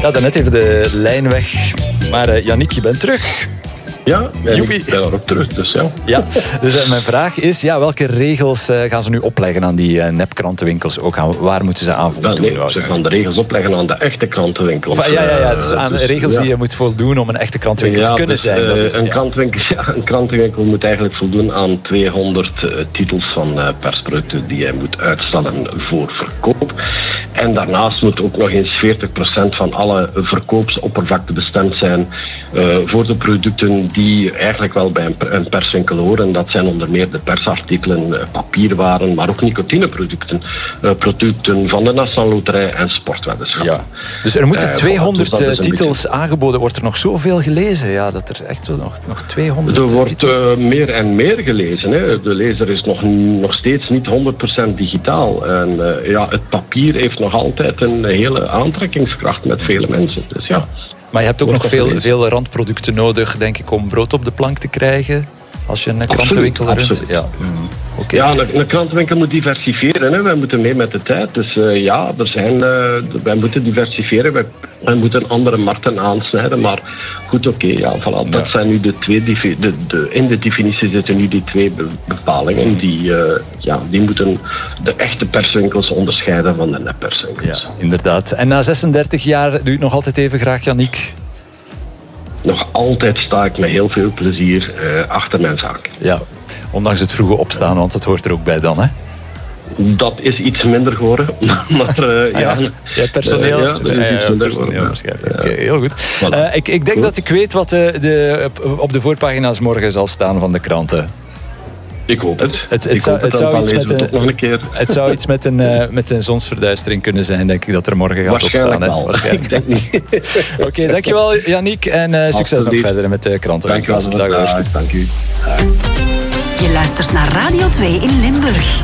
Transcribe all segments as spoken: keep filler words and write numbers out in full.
Ja, daarnet even de lijn weg. Maar uh, Yannick, je bent terug. Ja, ik ben er ook terug, dus ja. ja dus uh, mijn vraag is, ja, welke regels uh, gaan ze nu opleggen aan die uh, nepkrantenwinkels? Ook aan, waar moeten ze aan voldoen? Nee, ze gaan de regels opleggen aan de echte krantenwinkels. Ja, ja, ja, dus aan de regels ja. die je moet voldoen om een echte krantenwinkel ja, te kunnen dus, zijn. Dat is een, ja. krantenwinkel, ja, een krantenwinkel moet eigenlijk voldoen aan tweehonderd uh, titels van uh, persproducten die hij moet uitstellen voor verkoop. En daarnaast moet ook nog eens veertig procent van alle verkoopsoppervlakte bestemd zijn uh, voor de producten die eigenlijk wel bij een, een perswinkel horen. Dat zijn onder meer de persartikelen, uh, papierwaren, maar ook nicotineproducten, uh, producten van de Nationale Loterij en sportweddenschappen. Ja. Dus er moeten tweehonderd uh, dus titels beetje... aangeboden. Wordt er nog zoveel gelezen? Ja, dat er echt zo nog, nog tweehonderd Er wordt titels... uh, meer en meer gelezen. Hè. De lezer is nog, nog steeds niet honderd procent digitaal. En uh, ja, het papier heeft nog altijd een hele aantrekkingskracht met vele mensen. Dus ja. Maar je hebt ook nog veel, veel randproducten nodig, denk ik, om brood op de plank te krijgen. Als je een krantenwinkel absoluut, runt. absoluut. Ja, mm, okay. ja een, een krantenwinkel moet diversifiëren. Hè. Wij moeten mee met de tijd. Dus uh, ja, er zijn, uh, wij moeten diversifiëren. Wij, wij moeten andere markten aansnijden. Maar goed, oké. Okay, ja, voilà, dat ja. zijn nu de twee... De, de, in de definitie zitten nu die twee bepalingen. Die, uh, ja, die moeten de echte perswinkels onderscheiden van de nepperswinkels. Ja, inderdaad. En na zesendertig jaar doe je het nog altijd even graag, Yannick? Nog altijd sta ik met heel veel plezier uh, achter mijn zaak. Ja, ondanks het vroege opstaan, want dat hoort er ook bij dan, hè? Dat is iets minder geworden. Maar uh, ah, ja. ja, ja, personeel. Uh, ja, dat is ja, ja, iets minder personeel geworden. waarschijnlijk. Ja. Okay, heel goed. Voilà. Uh, ik, ik denk goed. dat ik weet wat de, de, op de voorpagina's morgen zal staan van de kranten. Ik hoop het. Het, het, het, ik zou, hoop het, het, zou iets met een, nog een keer. het zou iets met een, uh, met een zonsverduistering kunnen zijn, denk ik, dat er morgen gaat opstaan. Hè? Waarschijnlijk wel. Ik denk niet. Oké, okay, dankjewel Yannick en uh, succes nog verder met de kranten. Dankjewel. Dag, dag. Dank u. Je luistert naar Radio twee in Limburg.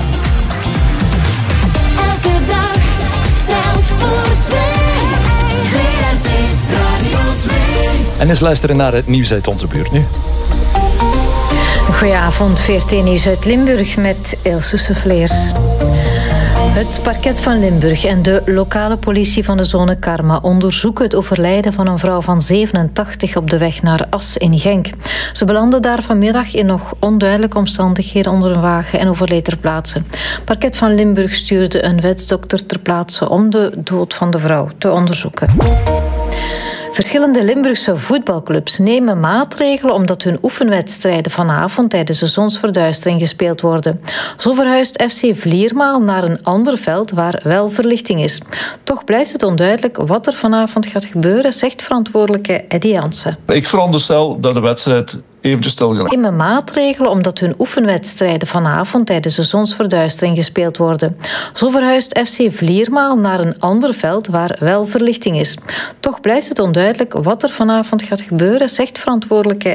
Elke dag telt voor twee. V R T Radio twee. En eens luisteren naar het nieuws uit onze buurt nu. Goedenavond, V R T Nieuws uit Limburg met Ilse Souffleers. Het parket van Limburg en de lokale politie van de zone Karma onderzoeken het overlijden van een vrouw van zevenentachtig op de weg naar As in Genk. Ze belandde daar vanmiddag in nog onduidelijke omstandigheden onder een wagen en overleed ter plaatse. Het parket van Limburg stuurde een wetsdokter ter plaatse om de dood van de vrouw te onderzoeken. Verschillende Limburgse voetbalclubs nemen maatregelen omdat hun oefenwedstrijden vanavond tijdens de zonsverduistering gespeeld worden. Zo verhuist F C Vliermaal naar een ander veld waar wel verlichting is. Toch blijft het onduidelijk wat er vanavond gaat gebeuren, zegt verantwoordelijke Eddy Jansen. Ik veronderstel dat de wedstrijd eventjes stilgelegd. Nemen maatregelen omdat hun oefenwedstrijden vanavond tijdens de zonsverduistering gespeeld worden. Zo verhuist F C Vliermaal naar een ander veld waar wel verlichting is. Toch blijft het onduidelijk wat er vanavond gaat gebeuren, zegt verantwoordelijke